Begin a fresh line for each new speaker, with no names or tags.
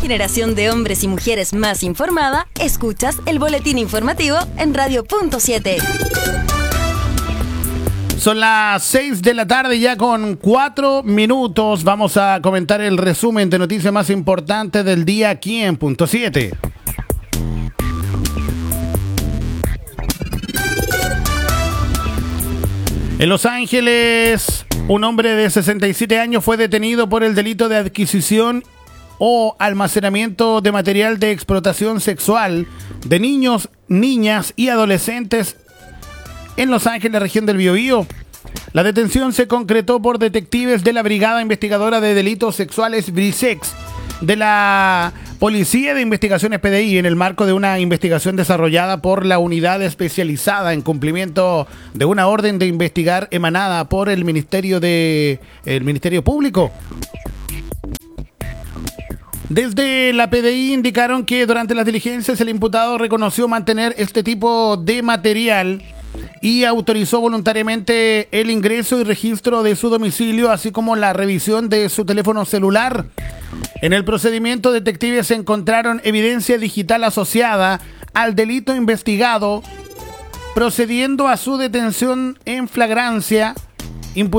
generación de hombres y mujeres más informada, escuchas el boletín informativo en Radio.7.
Son las 6 de la tarde, ya con 4 minutos. Vamos a comentar el resumen de noticias más importantes del día aquí en Punto 7. En Los Ángeles, un hombre de 67 años fue detenido por el delito de adquisición o almacenamiento de material de explotación sexual de niños, niñas y adolescentes en Los Ángeles, región del Biobío. La detención se concretó por detectives de la Brigada Investigadora de Delitos Sexuales BRISEX de la Policía de Investigaciones PDI en el marco de una investigación desarrollada por la unidad especializada en cumplimiento de una orden de investigar emanada por el Ministerio Público. Desde la PDI indicaron que durante las diligencias el imputado reconoció mantener este tipo de material y autorizó voluntariamente el ingreso y registro de su domicilio, así como la revisión de su teléfono celular. En el procedimiento, detectives encontraron evidencia digital asociada al delito investigado, procediendo a su detención en flagrancia